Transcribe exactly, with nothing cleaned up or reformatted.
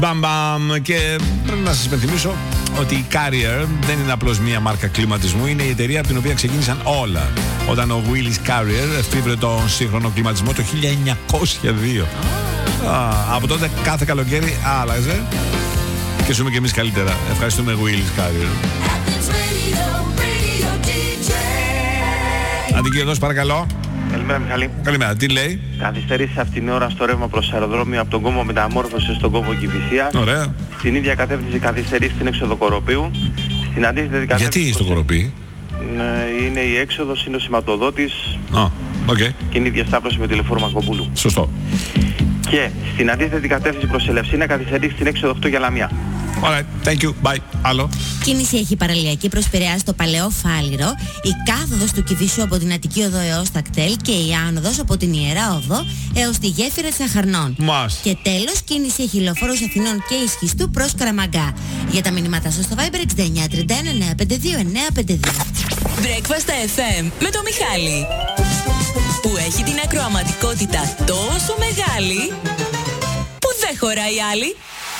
Μπαμ μπαμ. Και πρέπει να σας υπενθυμίσω ότι η Carrier δεν είναι απλώς μία μάρκα κλιματισμού, είναι η εταιρεία από την οποία ξεκίνησαν όλα. Όταν ο Willis Carrier εφήβρε τον σύγχρονο κλιματισμό το χίλια εννιακόσια δύο. Α, από τότε κάθε καλοκαίρι άλλαζε και ζούμε και εμείς καλύτερα. Ευχαριστούμε Willis Carrier. Αντικείδος, παρακαλώ. Καλημέρα, Μιχάλη. Καλημέρα, τι λέει? Καθυστέρησε αυτήν την ώρα στο ρεύμα προς αεροδρόμιο από τον κόμβο Μεταμόρφωσης στον κόμβο Κηφισίας. Ωραία. Στην ίδια κατεύθυνση καθυστερήσει στην έξοδο Κοροπείου. Στην αντίθετη κατεύθυνση. Γιατί στο Κοροπή? Είναι η έξοδος, είναι ο σηματοδότης. Α, οκ. Okay. Και είναι η διασταύρωση με τη λεωφόρο Μακοπούλου. Σωστό. Και στην αντίθετη κατεύθυνση προς Ελευσίνα καθυστερήσει στην έξοδο οκτώ για Λαμία. Alright, thank you, bye. Άλλο. Κίνηση έχει παραλιακή προς Πειραιά στο Παλαιό Φάληρο, η κάθοδος του Κηφισιού από την Αττική Οδό έως τα κτέλ και η άνοδος από την Ιερά Οδό έως τη γέφυρα της Αχαρνών. Μας. Και τέλος, κίνηση έχει λεωφόρος Αθηνών και Ισχυστού προς Καραμαγκά. Για τα μηνύματά σας στο Viber εξήντα εννιά τριάντα ένα εννιά πέντε δύο εννιά πέντε δύο. Breakfast εφ εμ με το Μιχάλη, που έχει την ακροαματικότητα τόσο μεγάλη που δεν χωράει άλλη.